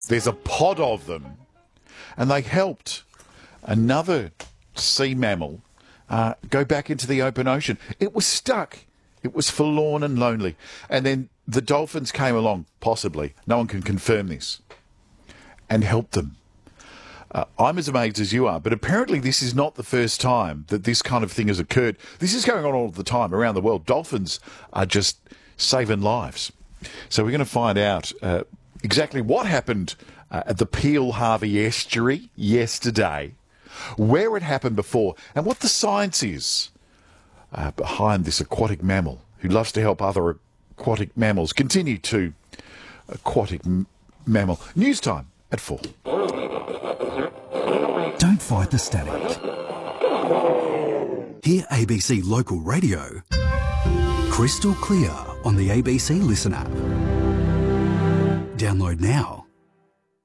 There's a pod of them. And they helped another sea mammal go back into the open ocean. It was stuck. It was forlorn and lonely. And then the dolphins came along, possibly. No one can confirm this. And helped them. I'm as amazed as you are, but apparently this is not the first time that this kind of thing has occurred. This is going on all the time around the world. Dolphins are just saving lives. So we're going to find out exactly what happened at the Peel Harvey Estuary yesterday, where it happened before, and what the science is behind this aquatic mammal who loves to help other aquatic mammals continue to aquatic mammal. News time at 4. Don't fight the static. Hear ABC Local Radio crystal clear on the ABC Listen app. Download now.